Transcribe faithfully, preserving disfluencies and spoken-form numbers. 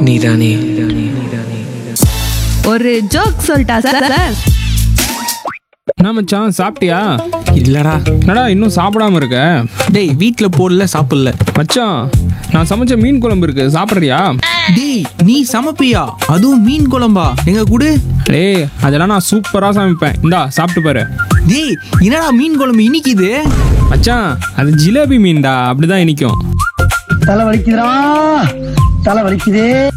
நீதானே. ஒரு ஜோக் சொல்லிட்டா சார்? என்ன மச்சான், சாப்பிட்டியா? இல்லடா. என்னடா இன்னும் சாப்பிடாம இருக்க? டேய் வீட்ல போடல, சாப்பிடல. மச்சான், நான் சமைச்ச மீன் குழம்பு இருக்கு, சாப்பிட்றியா? டேய் நீ சமைப்பியா? அதுவும் மீன் குழம்பா? எங்க குடு. டேய் அதெல்லாம் நான் சூப்பரா சமைப்பேன், இந்தா சாப்பிட்டு பாரு. டேய் என்னடா மீன் குழம்பு இனிக்குது? மச்சான் அது ஜிலேபி மீன்டா, அப்படிதான் இனிக்கும். தலை வலிக்குதுடா, தலை வலிக்குதே.